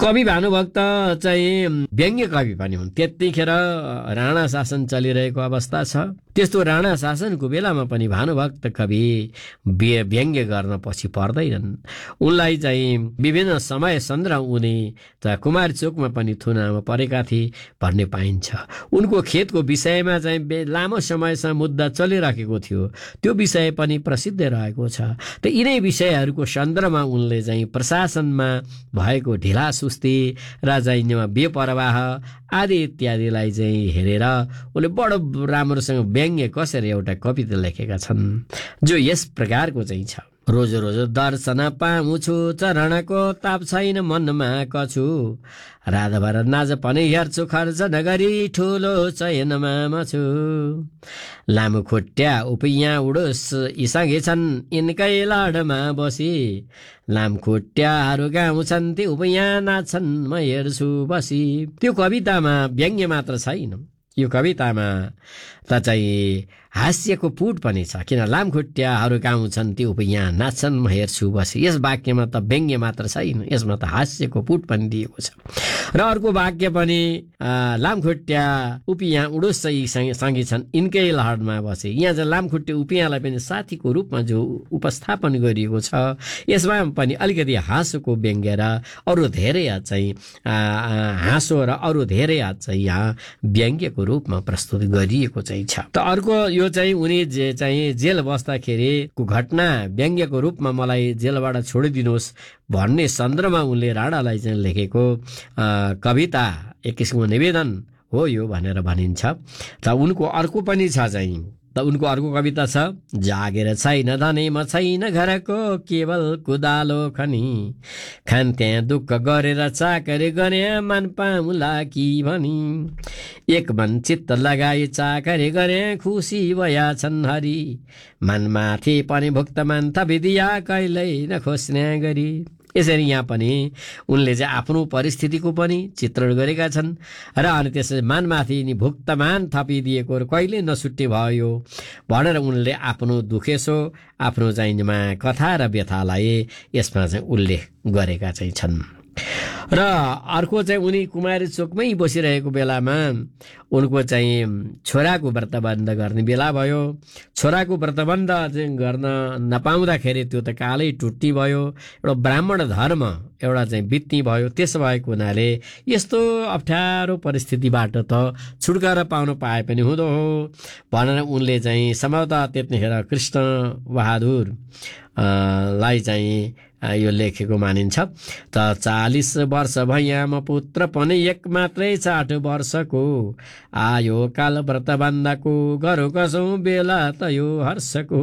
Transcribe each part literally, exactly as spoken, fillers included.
कवि भानुभक्त चाहिँ व्यङ्ग्य कवि पनि हुन्। त्यतिखेर राणा शासन चलिरहेको अवस्था छ। त्यस्तो राणा शासनको बेलामा पनि भानुभक्त कवि व्यङ्ग्य गर्न पछि पर्दैनन्। उनलाई चाहिँ विभिन्न समय सन्दर्भ उनी त कुमार चोकमा पनि थुनामा परेका थिए भन्ने पाइन्छ। उनको खेतको विषयमा चाहिँ लामो समयसम्म मुद्दा चलिराखेको थियो, त्यो विषय पनि प्रसिद्ध रहेको छ। त यिनै विषयहरूको सन्दर्भमा उनले चाहिँ प्रशासनमा भएको ढिला सुस्ती र चाहिँ बेपरवाह आदि इत्यादिलाई चाहिँ हेरेर उनले बडो राम्रोसँग व्यङ्ग्य कसरी एउटा कविता लेखेका छन् जो यस प्रकारको चाहिँ छ। रोज रोज दर्शन पाउँछु चरणको ताप छैन मनमा कछु, रातभर नाज पनि हेर्छु खर्च नगरी ठुलो चयनमा मछु, लामो खुट्टा उपियाँ उडोस् इसँगै छन् यिनकै लाडमा बसी, लाम खुट्टाहरू गाउँछन् ती उपियाँ नाच्छन् म हेर्छु बसी। त्यो कवितामा व्यङ्ग्य मात्र छैन, यो कवितामा त चाहिँ हास्यको पुट पनि छ। किन लामखुट्टाहरू गाउँछन् त्यो यहाँ नाच्छन् म हेर्छु बसी, यस वाक्यमा त व्यङ्ग्य मात्र छैन, यसमा त हास्यको पुट पनि दिएको छ। र अर्को वाक्य पनि लामखुट्टा उपियाँ उडोस् सँगै छन् यिनकै लहरमा बसे, यहाँ चाहिँ लामखुट्टे उपियाँलाई पनि साथीको रूपमा जो उपस्थापन गरिएको छ यसमा पनि अलिकति हाँसोको व्यङ्ग्य र अरू धेरै चाहिँ हाँसो र अरू धेरै चाहिँ यहाँ व्यङ्ग्यको रूपमा प्रस्तुत गरिएको चाहिँ छ। त अर्को यो चाहिँ उनी जे चाहिँ जेल बस्दाखेरिको घटना व्यङ्ग्यको रूपमा मलाई जेलबाट छोडिदिनुहोस् भन्ने सन्दर्भमा उनले राणालाई चाहिँ लेखेको कविता एक किसिमको निवेदन हो यो भनेर भनिन्छ। त उनको अर्को पनि छ चाहिँ त उनको अर्को कविता छ, जागेर छैन धनी म छैन घरको केवल कुदालो खनी, खान त्यहाँ दुःख गरेर चाकरी गरे मन पामुला कि भनी, एक मन चित्त लगाई चाकरी गरे खुसी भया छन् हरि, मनमाथि पनि भुक्तमान थपिदिया कहिल्यै नखोज्ने गरी। यसरी यहाँ पनि उनले चाहिँ आफ्नो परिस्थितिको पनि चित्रण गरेका छन् र अनि त्यसै मानमाथि नि भुक्तमान थपिदिएको कहिले नछुट्टे भयो भनेर उनले आफ्नो दुखेसो आफ्नो चाहिँ कथा र व्यथालाई यसमा चाहिँ उल्लेख गरेका चाहिँ छन्। र अर्को चाहिँ उनी कुमारी चोकमै बसिरहेको बेलामा उनको चाहिँ छोराको व्रतबन्ध गर्ने बेला भयो। छोराको व्रतबन्ध चाहिँ गर्न नपाउँदाखेरि त्यो त कालै टुट्टी भयो, एउटा ब्राह्मण धर्म एउटा चाहिँ बित्ती भयो। त्यसो भएको हुनाले यस्तो अप्ठ्यारो परिस्थितिबाट त छुटकारा पाउन पाए पनि हुँदो हो भनेर उनले चाहिँ सम्भवतः त्यतिखेर कृष्ण बहादुर लाई चाहिँ यो लेखेको मानिन्छ। त चालीस वर्ष भैया म पुत्र पनि एक मात्रै साठ वर्षको, आयो काल व्रतबन्धको गरौँ कसौँ बेला त यो हर्षको,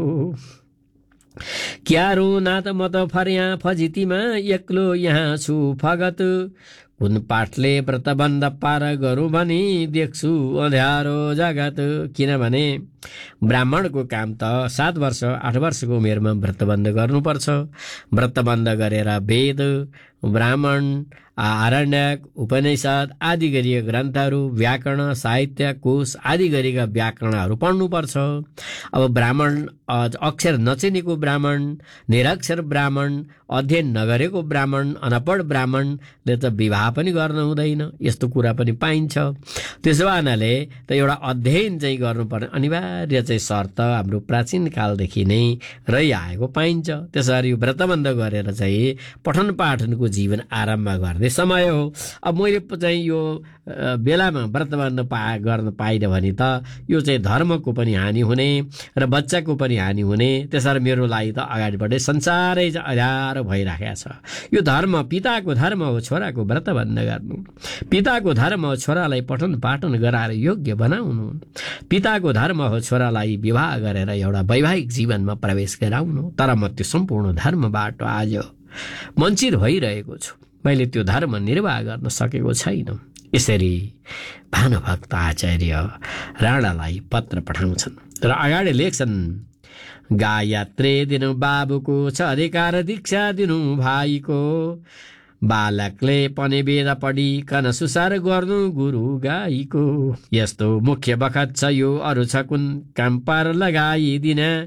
क्या रुना त म त फर्या फजितीमा एक्लो यहाँ छु फगत, कुन पाठले व्रतबन्ध पार गरौँ भनी देख्छु अँध्यारो जगत। किनभने ब्राह्मणको काम त सात वर्ष आठ वर्षको उमेरमा व्रतबन्ध गर्नुपर्छ। व्रतबन्ध गरेर वेद ब्राह्मण आरण्यक उपनिषद आदि गरिएका ग्रन्थहरू व्याकरण साहित्य कोश आदि गरिएका व्याकरणहरू पढ्नुपर्छ। अब ब्राह्मण अक्षर नचिनेको ब्राह्मण, निरक्षर ब्राह्मण, अध्ययन नगरेको ब्राह्मण, अनपढ ब्राह्मणले त विवाह पनि गर्न हुँदैन, यस्तो कुरा पनि पाइन्छ। त्यसो हुनाले त एउटा अध्ययन चाहिँ गर्नुपर्ने अनिवार्य चाहिँ शर्त हाम्रो प्राचीन कालदेखि नै रहिआएको पाइन्छ। त्यसरी व्रतबन्ध गरेर चाहिँ पठन पाठनको जीवन आरम्भ गर्ने समय हो। अब मैले चाहिँ यो बेलामा व्रतबन्ध पा गर्न पाइनँ भने त यो चाहिँ धर्मको पनि हानि हुने र बच्चाको पनि हानि हुने। त्यसरी मेरो लागि त अगाडिबाटै संसारै अँध्यारो भइराखेको छ। यो धर्म पिताको धर्म हो छोराको व्रतबन्ध गर्नु, पिताको धर्म हो छोरालाई पठन पाठन गराएर योग्य बनाउनु, पिताको धर्म हो छोरालाई विवाह गरेर एउटा वैवाहिक जीवनमा प्रवेश गराउनु। तर म त्यो सम्पूर्ण धर्मबाट आज वञ्चित भइरहेको छु, मैले त्यो धर्म निर्वाह गर्न सकेको छैन। यसरी भानुभक्त आचार्य राणालाई पत्र पठाउँछन् र अगाडि लेख्छन्, गायत्री दिनु बाबुको छ अधिकार दीक्षा दिनु भाइको, बालकले पनि वेद पढिकन सुसार गर्नु गुरु गाईको, यस्तो मुख्य बखत छ यो अरू छ कुन काम पार लगाइदिन,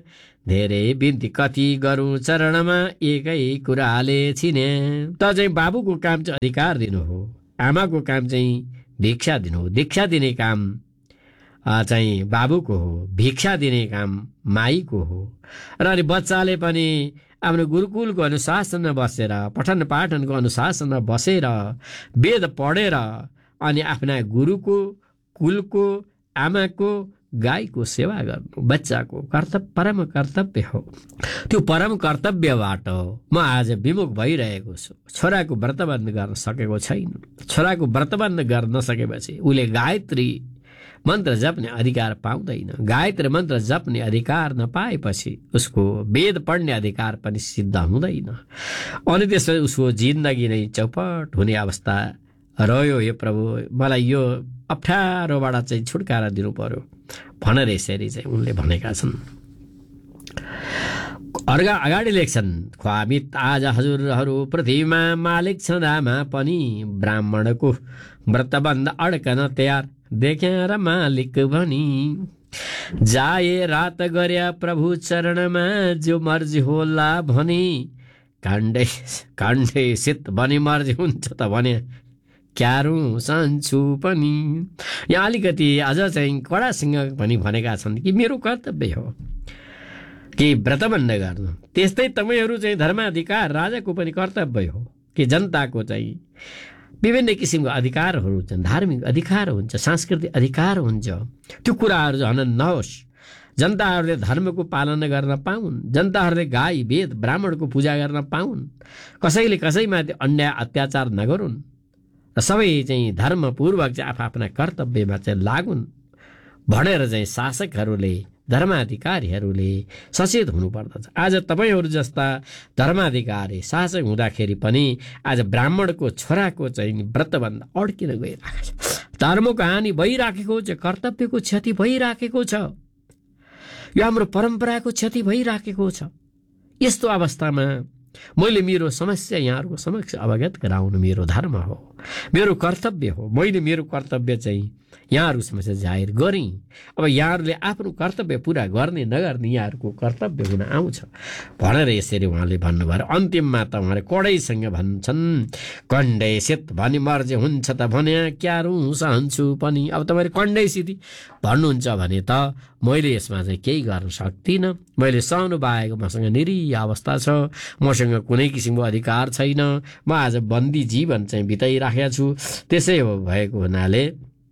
धेरै बिन्ती कति गरौँ चरणमा एकै कुराले छिने। त चाहिँ बाबुको काम चाहिँ अधिकार दिनु हो, आमाको काम चाहिँ भिक्षा दिनु हो। दीक्षा दिने काम चाहिँ बाबुको हो, भिक्षा दिने काम माईको हो। र अनि बच्चाले पनि आफ्नो गुरुकुलको अनुशासनमा बसेर, पठन पाठनको अनुशासनमा बसेर, वेद पढेर अनि आफ्ना गुरुको, कुलको, आमाको, गाईको सेवा गर्नु बच्चाको कर्तव्य, परम कर्तव्य हो। त्यो परम कर्तव्यबाट म आज विमुख भइरहेको छु। छोराको व्रतबन्ध गर्न सकेको छैन। छोराको व्रतबन्ध गर्न नसकेपछि उसले गायत्री मन्त्र जप्ने अधिकार पाउँदैन। गायत्री मन्त्र जप्ने अधिकार नपाएपछि उसको वेद पढ्ने अधिकार पनि सिद्ध हुँदैन। अनि त्यसपछि उसको जिन्दगी नै चौपट हुने अवस्था रह्यो। हे प्रभु, मलाई यो अप्ठ्यारोबाट चाहिँ छुटकारा दिनु पर्यो भनेर यसरी चाहिँ उनले भनेका छन्। अर्गा अगाडि लेख्छन्, ख्वामित आज हजुरहरू पृथ्वीमा मालिक छँदामा पनि ब्राह्मणको व्रतबन्ध अड्कन तयार देखेर मालिक भनी। जाए रात गर्या प्रभु चरणमा जो मर्जी होला भने, काण्डै काण्डै शीत बनी मर्जी हुन्छ त भने क्यारू सन्छु पनि। यहाँ अलिकति अझ चाहिँ कडासँग पनि भनेका छन् कि मेरो कर्तव्य हो कि व्रतबन्ध गर्नु। त्यस्तै तपाईँहरू चाहिँ धर्माधिकार राजाको पनि कर्तव्य हो कि जनताको चाहिँ विभिन्न किसिमको अधिकारहरू हुन्छन्, धार्मिक अधिकार हुन्छ, सांस्कृतिक अधिकार हुन्छ। त्यो कुराहरू झन् नहोस्। जनताहरूले धर्मको पालना गर्न पाउन्, जनताहरूले गाई वेद ब्राह्मणको पूजा गर्न पाउन्, कसैले कसैमाथि अन्याय अत्याचार नगरून् र सबै चाहिँ धर्मपूर्वक चाहिँ आफ्ना कर्तव्यमा चाहिँ लागुन् भनेर चाहिँ शासकहरूले, धर्माधिकारीहरूले सचेत हुनुपर्दछ। आज तपाईँहरू जस्ता धर्माधिकारी शासक हुँदाखेरि पनि आज ब्राह्मणको छोराको चाहिँ व्रतबन्ध अड्किन गइरहेको छ। धर्मको हानि भइराखेको छ, कर्तव्यको क्षति भइराखेको छ, यो हाम्रो परम्पराको क्षति भइराखेको छ। यस्तो अवस्थामा मैले मेरो समस्या यहाँहरूको समक्ष अवगत गराउनु मेरो धर्म हो, मेरो कर्तव्य हो। मैले मेरो कर्तव्य चाहिँ यहाँहरू समस्या जाहेर गरेँ। अब यहाँहरूले आफ्नो कर्तव्य पुरा गर्ने नगर्ने यहाँहरूको कर्तव्य हुन आउँछ भनेर यसरी उहाँले भन्नुभयो। अन्तिममा त उहाँले कडाइसँग भन्छन्, कण्डै शीत भनी मर्जी हुन्छ त भने क्यारू सहन्छु पनि। अब तपाईँले कण्डै शीत भन्नुहुन्छ भने त मैले यसमा चाहिँ केही गर्न सक्दिनँ। मैले सहनु बाहेक मसँग निरीह अवस्था छ, मसँग कुनै किसिमको अधिकार छैन। म आज बन्दी जीवन चाहिँ बिताइराखेको छु। त्यसै हो भएको हुनाले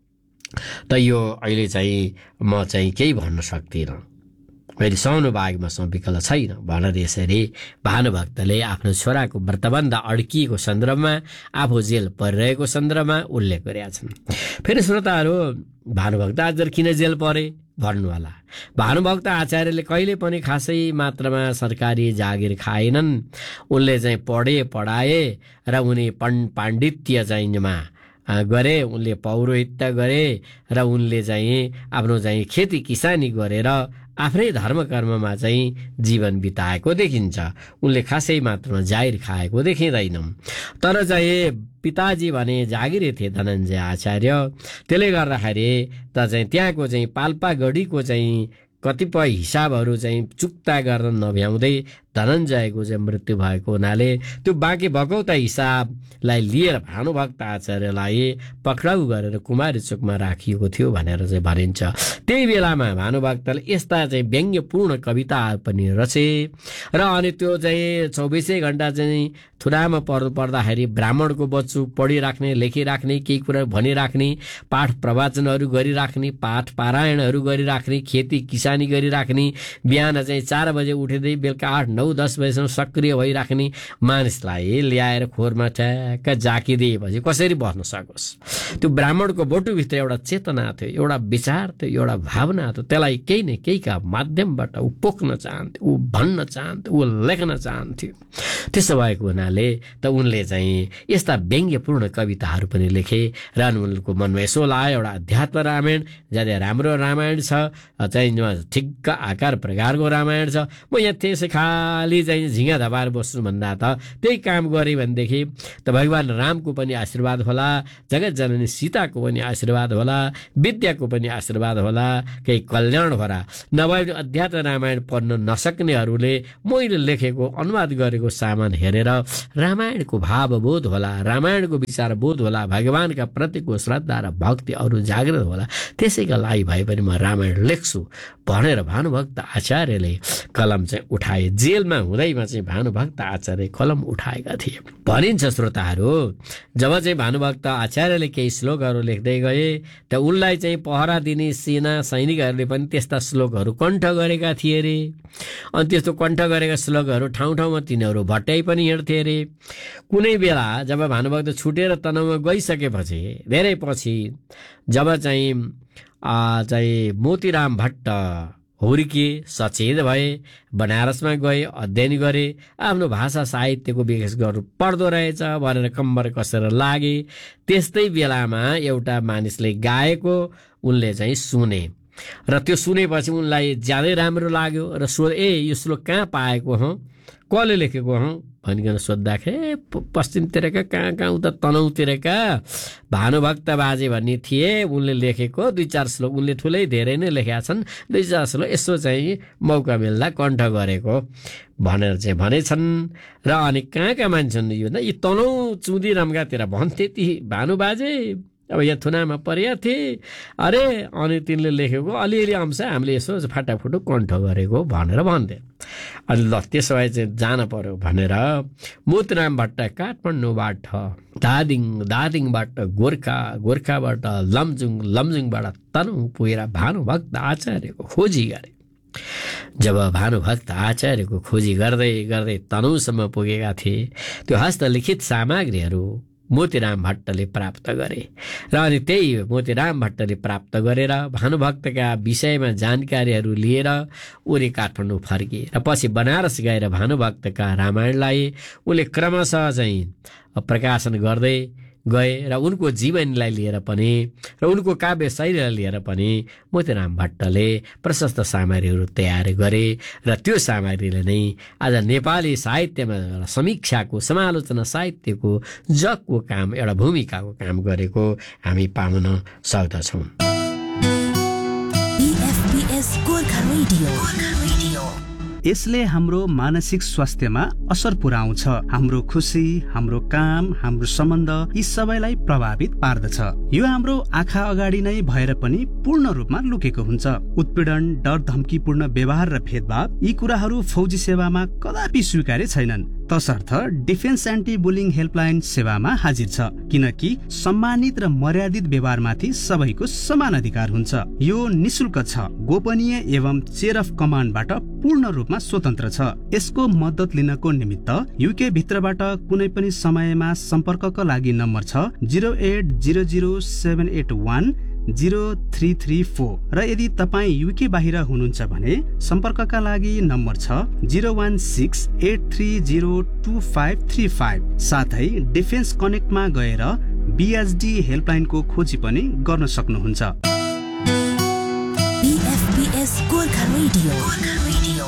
त यो अहिले चाहिँ म चाहिँ केही भन्न सक्दिनँ। मैले सहनु बाहेक मसँग विकल्प छैन भनेर यसरी भानुभक्तले आफ्नो छोराको व्रतबन्ध अड्किएको सन्दर्भमा, आफू जेल परिरहेको सन्दर्भमा उल्लेख गरेका छन्। फेरि श्रोताहरू, भानुभक्त आचार्य किन जेल परे भन्नुहोला। भानुभक्त आचार्यले कहिले पनि खासै मात्रामा सरकारी जागिर खाएनन्। उनले चाहिँ पढे पढाए र उनी पण्ड पाण्डित्य चाहिँमा गरे, उनले पौरोहित्य गरे र उनले चाहिँ आफ्नो चाहिँ खेती किसानी गरेर आफ्नै धर्म कर्ममा चाहिँ जीवन बिताएको देखिन्छ। उनले खासै मात्रामा जागिर खाएको देखिँदैन। तर चाहिँ पिताजी भने जागिरे थिए धनञ्जय आचार्य। त्यसले गर्दाखेरि त चाहिँ त्यहाँको चाहिँ पाल्पागढीको चाहिँ कतिपय हिसाबहरू चाहिँ चुक्ता गर्न नभ्याउँदै धनञ्जयको चाहिँ मृत्यु भएको हुनाले त्यो बाँकी बकौता हिसाबलाई लिएर भानुभक्त आचार्यलाई पक्राउ गरेर कुमारी चोकमा राखिएको थियो भनेर चाहिँ भनिन्छ। त्यही बेलामा भानुभक्तले यस्ता चाहिँ व्यङ्ग्यपूर्ण कविताहरू पनि रचे र अनि त्यो चाहिँ चौबिसै घन्टा चाहिँ थुनामा पर्नु पर्दाखेरि ब्राह्मणको बच्चु पढिराख्ने, लेखिराख्ने, केही कुरा भनिराख्ने, पाठ प्रवचनहरू गरिराख्ने, पाठ पारायणहरू गरिराख्ने, खेती किसानी गरिराख्ने, बिहान चाहिँ चार बजे उठिँदै बेलुका आठ नौ दस बजीसम्म सक्रिय भइराख्ने मानिसलाई ल्याएर खोरमा ठ्याक्क जाकिदिएपछि कसरी बस्न सकोस्। त्यो ब्राह्मणको बोटुभित्र एउटा चेतना थियो, एउटा विचार थियो, एउटा भावना थियो। त्यसलाई केही न केहीका माध्यमबाट ऊ पोख्न चाहन्थ्यो, ऊ भन्न चाहन्थ्यो, ऊ लेख्न चाहन्थ्यो। त्यसो भएको हुनाले त उनले चाहिँ यस्ता व्यङ्ग्यपूर्ण कविताहरू पनि लेखे र उनको मनमा यसो लाग्यो एउटा अध्यात्म रामायण ज्यादै राम्रो रामायण छ, चाहिँ ठिक्क आकार प्रकारको रामायण छ। म यहाँ त्यसै खालि चाहिँ झिङ्गा धपाएर बस्नुभन्दा त त्यही काम गरेँ भनेदेखि त भगवान् रामको पनि आशीर्वाद होला, जगत जननी पनि सीताको पनि आशीर्वाद होला, विद्याको पनि आशीर्वाद होला, केही कल्याण होला। नभए अध्यात्म रामायण पढ्न नसक्नेहरूले मैले लेखेको अनुवाद गरेको सामान हेरेर रामायणको भावबोध होला, रामायणको विचारबोध होला, भगवानका प्रतिको श्रद्धा र भक्ति अरू जागृत होला। त्यसैका लागि भए पनि म रामायण लेख्छु भनेर भानुभक्त आचार्यले कलम चाहिँ उठाए। जेलमा हुँदैमा चाहिँ भानुभक्त आचार्य कलम उठाएका थिए भनिन्छ। श्रोताहरू, जब चाहिँ भानुभक्त आचार्यले केही श्लोकहरू लेख्दै गए त उनलाई चाहिँ पहरा दिने सेना सैनिकहरूले पनि त्यस्ता श्लोकहरू कण्ठ गरेका थिए रे। अनि त्यस्तो कण्ठ गरेका श्लोकहरू ठाउँ ठाउँमा तिनीहरू भट्टाइ पनि हिँड्थे अरे। कुनै बेला जब भानुभक्त छुटेर तनहुमा गइसकेपछि धेरै पछि जब चाहिँ चाहिँ मोतीराम भट्ट हुर्किए, सचेत भए, बनारसमा गए, अध्ययन गरे, आफ्नो भाषा साहित्यको विकास गर्नु पर्दो रहेछ भनेर कम्बर कसेर लागे। त्यस्तै बेलामा एउटा मानिसले गाएको उनले चाहिँ सुने र त्यो सुनेपछि उनलाई ज्यादै राम्रो लाग्यो र सो ए यो श्लोक कहाँ पाएको हँ, कसले लेखेको हँ भनिकन सोद्धाखेरि पश्चिमतिरका कहाँ कहाँ उता तनहुँतिरका भानुभक्त बाजे भन्ने थिए, उनले लेखेको दुई चार श्लोक, उनले ठुलै धेरै नै लेखेका छन्, दुई चार श्लोक यसो चाहिँ मौका मिल्दा कण्ठ गरेको भनेर चाहिँ भनेछन्। र अनि कहाँ कहाँ मान्छन् यो यी तनहुँ चुदिरामकातिर भन्थे ती भानुबाजे, अब यहाँ थुनामा परिया थिए अरे, अनि तिनले लेखेको अलिअलि अंश हामीले यसो फाटाफुटो कण्ठ गरेको भनेर भन्थे। अनि ल त्यसो भए चाहिँ जान पर्यो भनेर मोतीराम भट्ट काठमाडौँबाट दादिङ, दादिङबाट गोर्खा, गोर्खाबाट लमजुङ, लमजुङबाट तनहुँ पुगेर भानुभक्त आचार्यको खोजी गरे। जब भानुभक्त आचार्यको खोजी गर्दै गर्दै तनहुँसम्म पुगेका थिए, त्यो हस्तलिखित सामग्रीहरू मोतीराम भट्टले प्राप्त गरे र अनि त्यही मोतीराम भट्टले प्राप्त गरेर भानुभक्तका विषयमा जानकारीहरू लिएर उनी काठमाडौँ फर्किए र पछि बनारस गएर भानुभक्तका रामायणलाई उनले क्रमशः चाहिँ प्रकाशन गर्दै गए र उनको जीवनीलाई लिएर पनि र उनको काव्य शैलीलाई लिएर पनि मोतीराम भट्टले प्रशस्त सामग्रीहरू तयार गरे र त्यो सामग्रीले नै आज नेपाली साहित्यमा समीक्षाको, समालोचना साहित्यको जगको काम, एउटा भूमिकाको काम गरेको हामी पाउन सक्दछौँ। यसले हाम्रो मानसिक स्वास्थ्यमा असर पुर्याउँछ। हाम्रो खुसी, हाम्रो काम, हाम्रो सम्बन्ध यी सबैलाई प्रभावित पार्दछ। यो हाम्रो आँखा अगाडि नै भएर पनि पूर्ण रूपमा लुकेको हुन्छ। उत्पीडन, डर, धम्कीपूर्ण व्यवहार र भेदभाव यी कुराहरू फौजी सेवामा कदापि स्वीकार्य छैनन्। तसर्थ डिफेन्स एन्टी बुलिङ हेल्पलाइन सेवामा हाजिर छ, किनकि सम्मानित र मर्यादित व्यवहारमाथि सबैको समान अधिकार हुन्छ। यो निशुल्क छ, गोपनीय एवं चेयर अफ कमान्डबाट पूर्ण रूपमा स्वतन्त्र छ। यसको मद्दत लिनको निमित्त युके भित्रबाट कुनै पनि समयमा सम्पर्कका लागि नम्बर छ zero at zero zero seven at one zero three three four र यदि तपाईँ युके बाहिर हुनुहुन्छ भने सम्पर्कका लागि नम्बर छ zero one six at three zero two five three five. साथै डिफेन्स कनेक्टमा गएर बिएसडी हेल्पलाइनको खोजी पनि गर्न सक्नुहुन्छ। बिएफपीएस गोर्खा रेडियो।